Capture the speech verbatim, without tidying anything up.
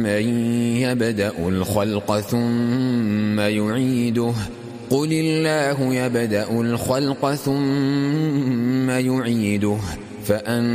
من يبدأ الخلق ثم يعيده قل الله يبدأ الخلق ثم يعيده فأن